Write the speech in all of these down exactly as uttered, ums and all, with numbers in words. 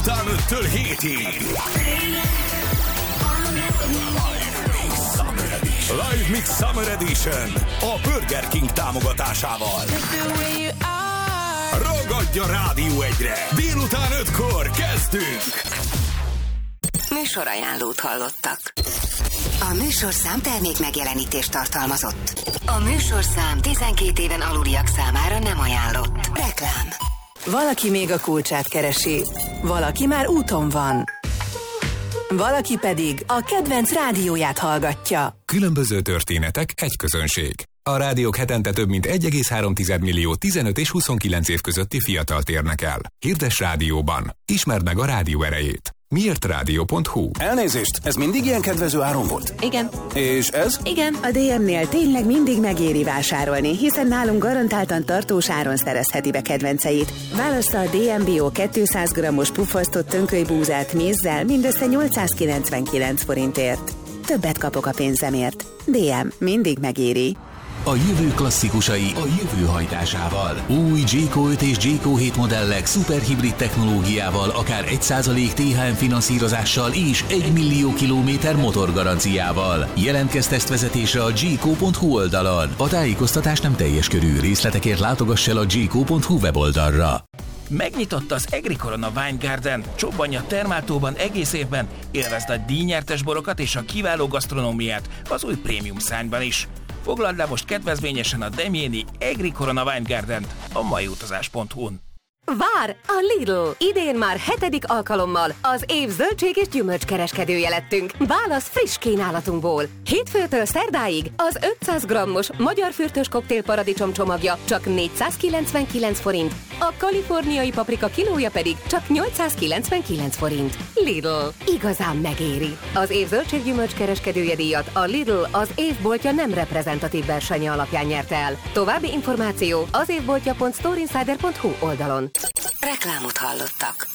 Délután öttől hétig. Live Mix Summer Edition a Burger King támogatásával. Ragadj a Rádió egyre! Délután ötkor kezdünk! Műsorajánlót hallottak. A műsorszám termék megjelenítést tartalmazott. A műsorszám tizenkét éven aluliak számára nem ajánlott. Reklám. Valaki még a kulcsát keresi, valaki már úton van. Valaki pedig a kedvenc rádióját hallgatja. Különböző történetek, egy közönség. A rádiók hetente több mint egy egész három millió tizenöt és huszonkilenc év közötti fiatalt érnek el. Hirdess rádióban. Ismerd meg a rádió erejét. miért rádió pont hu. Elnézést, ez mindig ilyen kedvező áron volt? Igen. És ez? Igen. A dé em-nél tényleg mindig megéri vásárolni, hiszen nálunk garantáltan tartós áron szerezheti be kedvenceit. Válassza a dé em Bio kétszáz grammos puffasztott tönkölybúzát mézzel mindössze nyolcszázkilencvenkilenc forintért. Többet kapok a pénzemért. dé em mindig megéri. A jövő klasszikusai a jövő hajtásával. Új Jayco öt és Jayco hét modellek szuperhibrid technológiával, akár egy százalék té há em finanszírozással és egy millió kilométer motorgaranciával. Jelentkezz tesztvezetésre a jayco pont hu oldalon. A tájékoztatás nem teljes körű, részletekért látogass el a jayco pont hu weboldalra. Megnyitott az Agricorona Wine Garden, csobbanj a Termáltóban egész évben, élvezd a díjnyertes borokat és a kiváló gasztronómiát az új prémium szányban is. Foglald le most kedvezményesen a Demjéni Agricorona Wine Garden-t a maiutazás pont hu-n. Vár a Lidl! Idén már hetedik alkalommal az év zöldség és gyümölcskereskedője lettünk. Válasz friss kínálatunkból. Hétfőtől szerdáig az ötszáz grammos magyar fürtös koktél paradicsom csomagja csak négyszázkilencvenkilenc forint, a kaliforniai paprika kilója pedig csak nyolcszázkilencvenkilenc forint. Lidl. Igazán megéri. Az év zöldség gyümölcskereskedője díjat a Lidl az évboltja nem reprezentatív versenye alapján nyerte el. További információ az évboltja pont storeinsider pont hu oldalon. Reklámot hallottak.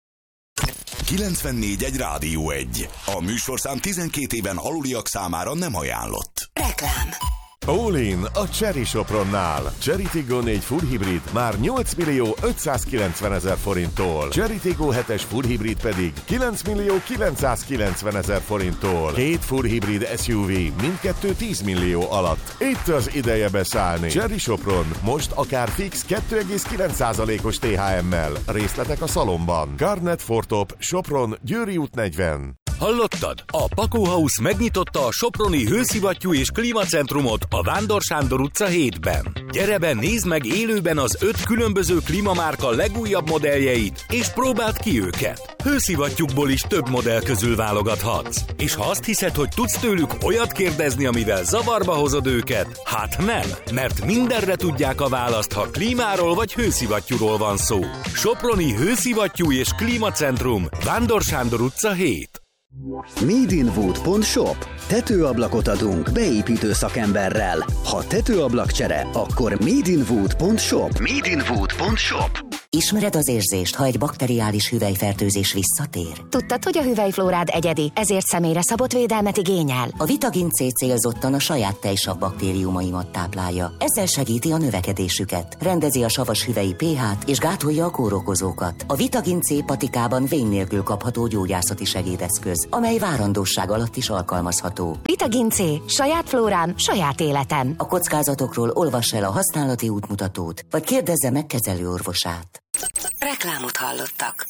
kilencvennégy egy Rádió egy. A műsorszám tizenkét éven aluliak számára nem ajánlott. Reklám. All-in a Chery Sopronnál. Chery Tiggo négy Full Hybrid már nyolc millió ötszázkilencven ezer forinttól. Chery Tiggo hetes Full Hybrid pedig kilenc millió kilencszázkilencven ezer forinttól. Két Full Hybrid es u vé mindkettő tíz millió alatt. Itt az ideje beszállni. Chery Sopron most akár fix kettő egész kilenc százalékos té há emmel. Részletek a szalomban. Garnet Fortop, Sopron, Győri út negyven. Hallottad? A Pakó House megnyitotta a soproni hőszivattyú és klímacentrumot a Vándor Sándor utca hétben. Gyere be, nézd meg élőben az öt különböző klímamárka legújabb modelljeit, és próbáld ki őket. Hőszivattyúkból is több modell közül válogathatsz. És ha azt hiszed, hogy tudsz tőlük olyat kérdezni, amivel zavarba hozod őket, hát nem, mert mindenre tudják a választ, ha klímáról vagy hőszivattyúról van szó. Soproni hőszivattyú és klímacentrum, Vándor Sándor utca hét. made in wood pont shop. Tetőablakot adunk beépítő szakemberrel. Ha tetőablakcsere, akkor made in wood pont shop. made in wood pont shop. Ismered az érzést, ha egy bakteriális hüvelyfertőzés visszatér? Tudtad, hogy a hüvelyflórád egyedi, ezért személyre szabott védelmet igényel? A Vitagin C célzottan a saját tejsav baktériumaimat táplálja. Ezzel segíti a növekedésüket, rendezi a savas hüvelyi pH-t és gátolja a kórokozókat. A Vitagin C patikában vén nélkül kapható gyógyászati segédeszköz, amely várandóság alatt is alkalmazható. Vitagin C. Saját flórám, saját életem. A kockázatokról olvass el a használati útmutatót, vagy kérdezze meg kezelőorvosát. Reklámot hallottak.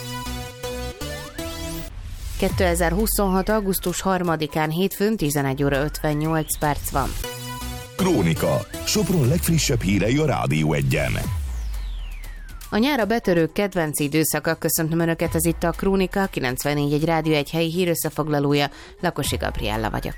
kétezer-huszonhat. augusztus harmadikán hétfőn tizenegy óra ötvennyolc perc van. Krónika. Sopron legfrissebb hírei a Rádió egyen. A nyár a betörők kedvenc időszaka. Köszöntöm Önöket, ez itt a Krónika, kilencvennégy egy Rádió egy helyi hírösszefoglalója. Lakosi Gabriella vagyok.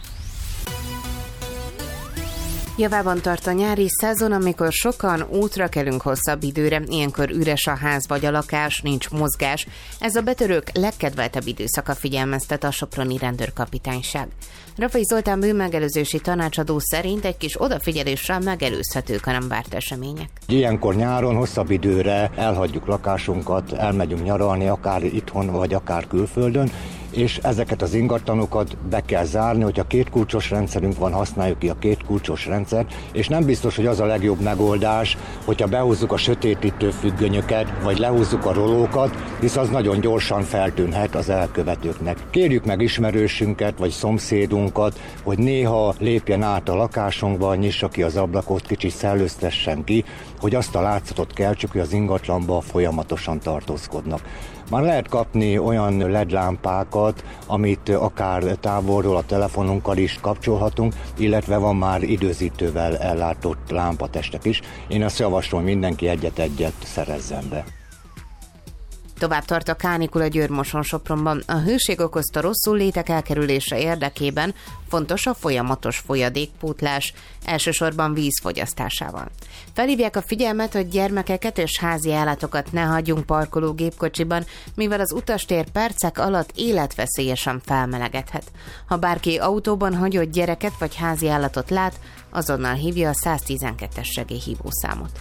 Javában tart a nyári szezon, amikor sokan útra kelünk hosszabb időre, ilyenkor üres a ház vagy a lakás, nincs mozgás. Ez a betörők legkedveltebb időszaka, figyelmeztet a soproni rendőrkapitányság. Rafai Zoltán bűnmegelőzési tanácsadó szerint egy kis odafigyeléssel megelőzhetők a nem várt események. Ilyenkor nyáron hosszabb időre elhagyjuk lakásunkat, elmegyünk nyaralni, akár itthon vagy akár külföldön, és ezeket az ingatlanokat be kell zárni, hogyha két kulcsos rendszerünk van, használjuk ki a két kulcsos rendszert, és nem biztos, hogy az a legjobb megoldás, hogyha behúzzuk a sötétítő függönyöket, vagy lehúzzuk a rolókat, hisz az nagyon gyorsan feltűnhet az elkövetőknek. Kérjük meg ismerősünket, vagy szomszédunkat, hogy néha lépjen át a lakásunkba, nyissa ki az ablakot, kicsit szellőztessen ki, hogy azt a látszatot keltsük, hogy az ingatlanban folyamatosan tartózkodnak. Már lehet kapni olyan el é dé lámpákat, amit akár távolról a telefonunkkal is kapcsolhatunk, illetve van már időzítővel ellátott lámpatestek is. Én azt javaslom, mindenki egyet-egyet szerezzen be. Tovább tart a kánikula Győr-Moson-Sopronban. A hőség okozta rosszul létek elkerülése érdekében fontos a folyamatos folyadékpótlás, elsősorban víz fogyasztásával. Felhívják a figyelmet, hogy gyermekeket és házi állatokat ne hagyjunk parkoló gépkocsiban, mivel az utastér percek alatt életveszélyesen felmelegedhet. Ha bárki autóban hagyott gyereket vagy házi állatot lát, azonnal hívja a száztizenkettes segélyhívószámot.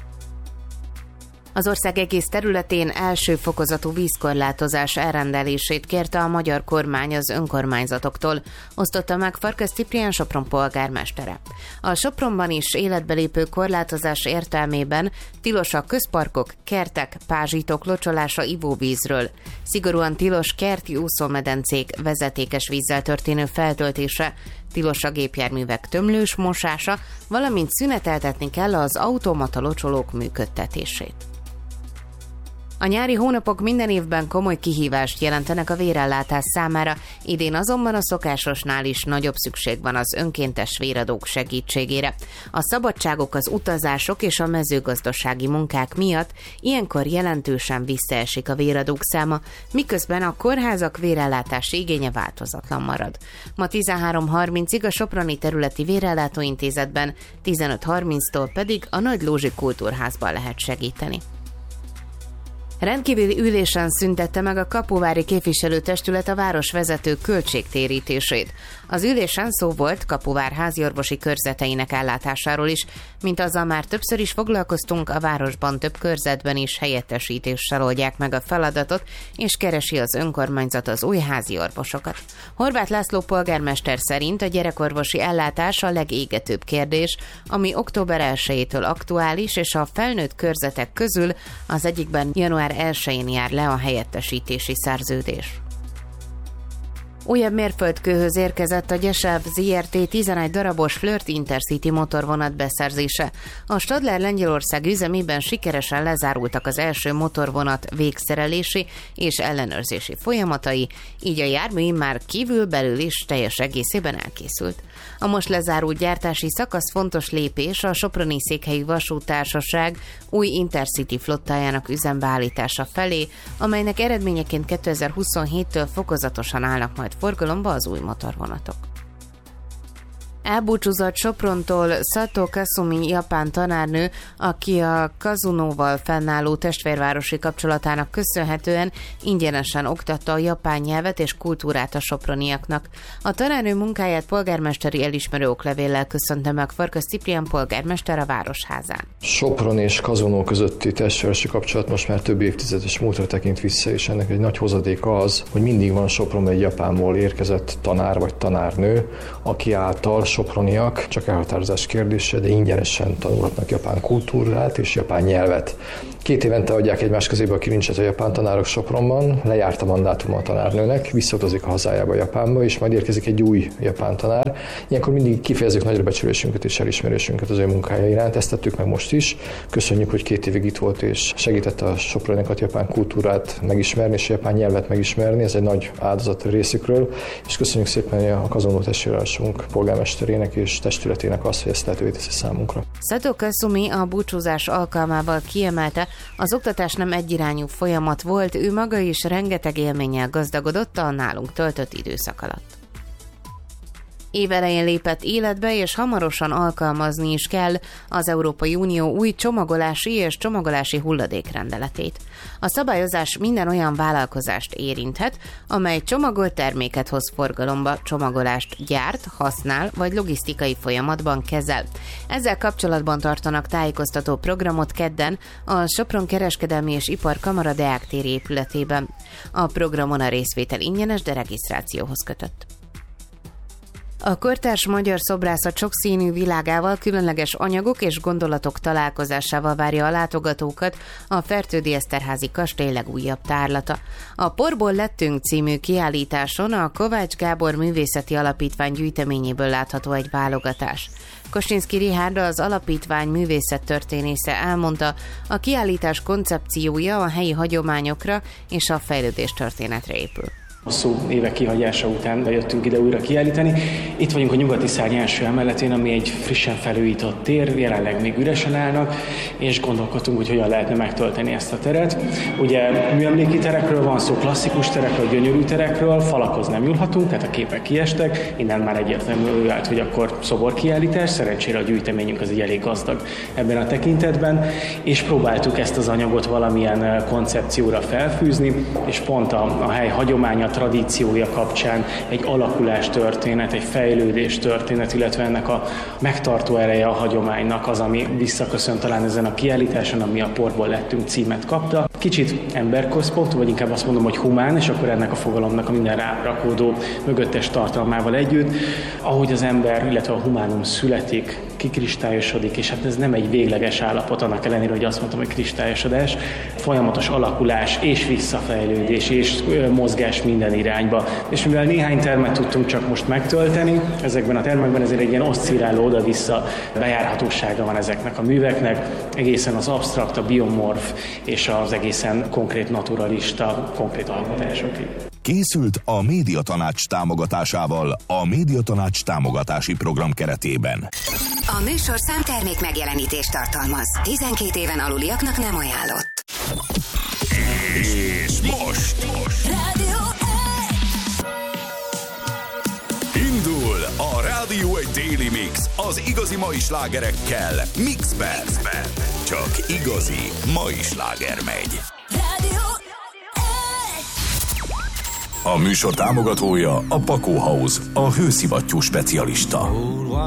Az ország egész területén első fokozatú vízkorlátozás elrendelését kérte a magyar kormány az önkormányzatoktól, osztotta meg Farkas Ciprián Sopron polgármestere. A Sopronban is életbe lépő korlátozás értelmében tilos a közparkok, kertek, pázsitok locsolása ivóvízről. Szigorúan tilos kerti úszómedencék vezetékes vízzel történő feltöltése, tilos a gépjárművek tömlős mosása, valamint szüneteltetni kell az automata locsolók működtetését. A nyári hónapok minden évben komoly kihívást jelentenek a vérellátás számára, idén azonban a szokásosnál is nagyobb szükség van az önkéntes véradók segítségére. A szabadságok, az utazások és a mezőgazdasági munkák miatt ilyenkor jelentősen visszaesik a véradók száma, miközben a kórházak vérellátási igénye változatlan marad. Ma tizenhárom harmincig a Soproni Területi Vérellátóintézetben, tizenöt harminctól pedig a Nagy Lózsi Kultúrházban lehet segíteni. Rendkívüli ülésen szüntette meg a Kapuvári Képviselőtestület a városvezető költségtérítését. Az ülésen szó volt Kapuvár háziorvosi körzeteinek ellátásáról is, mint azzal már többször is foglalkoztunk, a városban több körzetben is helyettesítéssel oldják meg a feladatot, és keresi az önkormányzat az új háziorvosokat. Horváth László polgármester szerint a gyerekorvosi ellátás a legégetőbb kérdés, ami október elsejétől aktuális, és a felnőtt körzetek közül az egyikben január elsején jár le a helyettesítési szerződés. Újabb mérföldkőhöz érkezett a Gyesev zé er té tizenegy darabos Flirt Intercity motorvonat beszerzése. A Stadler Lengyelország üzemében sikeresen lezárultak az első motorvonat végszerelési és ellenőrzési folyamatai, így a jármű már kívül belül is teljes egészében elkészült. A most lezárult gyártási szakasz fontos lépés a Soproni Székhelyű Vasúttársaság új Intercity flottájának üzembeállítása felé, amelynek eredményeként kétezer-huszonhéttől fokozatosan állnak majd forgalomba az új motorvonatok. Elbúcsúzott Soprontól Sato Kasumi japán tanárnő, aki a Kazunóval fennálló testvérvárosi kapcsolatának köszönhetően ingyenesen oktatta a japán nyelvet és kultúrát a soproniaknak. A tanárnő munkáját polgármesteri elismerő oklevéllel köszönte meg Farkas Ciprián polgármester a Városházán. Sopron és Kazunó közötti testvérvárosi kapcsolat most már több évtizedes múltra tekint vissza, és ennek egy nagy hozadéka az, hogy mindig van Sopronban egy Japánból érkezett tanár vagy tanárnő, aki által soproniak, csak elhatározás kérdése, de ingyenesen tanulhatnak japán kultúrát és japán nyelvet. Két évente adják egymás közébe a kilincset a japán tanárok Sopronban, lejárt a mandátuma a tanárnőnek, visszautazik a hazájába, Japánba, és majd érkezik egy új japán tanár. Ilyenkor mindig kifejezzük nagyra becsülésünket és elismerésünket az ő munkája iránt, ezt tettük meg most is. Köszönjük, hogy két évig itt volt és segítette a soproniakat japán kultúrát megismerni és a japán nyelvet megismerni, ez egy nagy áldozat részükről, és köszönjük szépen a Kazunó testvérvárosunk polgármesterének és testületének azt, hogy ezt lehetővé teszi számunkra. Sato Kasumi a búcsúzás alkalmával kiemelte, az oktatás nem egyirányú folyamat volt, ő maga is rengeteg élménnyel gazdagodott a nálunk töltött időszak alatt. Év elején lépett életbe, és hamarosan alkalmazni is kell az Európai Unió új csomagolási és csomagolási hulladékrendeletét. A szabályozás minden olyan vállalkozást érinthet, amely csomagolt terméket hoz forgalomba, csomagolást gyárt, használ vagy logisztikai folyamatban kezel. Ezzel kapcsolatban tartanak tájékoztató programot kedden a Sopron Kereskedelmi és Iparkamara Deák-téri épületében. A programon a részvétel ingyenes, de regisztrációhoz kötött. A kortárs magyar szobrászat sokszínű világával, különleges anyagok és gondolatok találkozásával várja a látogatókat a Fertődi Eszterházy kastély legújabb tárlata. A Porból lettünk című kiállításon a Kovács Gábor Művészeti Alapítvány gyűjteményéből látható egy válogatás. Kostinszky Richárd, az alapítvány művészettörténésze elmondta, a kiállítás koncepciója a helyi hagyományokra és a fejlődéstörténetre épül. Hosszú évek kihagyása után bejöttünk ide újra kiállítani. Itt vagyunk a nyugati szárny első emeletén, ami egy frissen felújított tér, jelenleg még üresen állnak, és gondolkodtunk, hogy hogyan lehetne megtölteni ezt a teret. Ugye műemléki terekről van szó, klasszikus terekről, gyönyörű terekről, falakhoz nem nyúlhatunk, tehát a képek kiestek, innen már egyértelmű vált, hogy akkor szoborkiállítás, szerencsére a gyűjteményünk az egy elég gazdag ebben a tekintetben, és próbáltuk ezt az anyagot valamilyen koncepcióra felfűzni, és pont a, a hely hagyománya, tradíciója kapcsán egy alakulás történet, egy fejlődés történet, illetve ennek a megtartó ereje a hagyománynak az, ami visszaköszön talán ezen a kiállításon, ami a Porból lettünk címet kapta. Kicsit emberközpontú, vagy inkább azt mondom, hogy humán, és akkor ennek a fogalomnak a minden rárakódó mögöttes tartalmával együtt, ahogy az ember, illetve a humánum születik, kikristályosodik, és hát ez nem egy végleges állapot, annak ellenére, hogy azt mondtam, hogy kristályosodás, folyamatos alakulás és visszafejlődés és mozgás minden irányba. És mivel néhány termet tudtunk csak most megtölteni, ezekben a termekben ezért egy ilyen oszcilláló oda-vissza bejárhatósága van ezeknek a műveknek, egészen az absztrakt, a biomorf és az egészen konkrét naturalista, konkrét alkotásokig. Készült a Médiatanács támogatásával a Médiatanács támogatási program keretében. A műsorszám termék megjelenítést tartalmaz. tizenkét éven aluliaknak nem ajánlott. És most! Rádió Indul a Rádió egy Daily Mix az igazi mai slágerekkel Mixben. Csak igazi mai sláger megy. Rádió A műsor támogatója a Pakó House, a hőszivattyú specialista.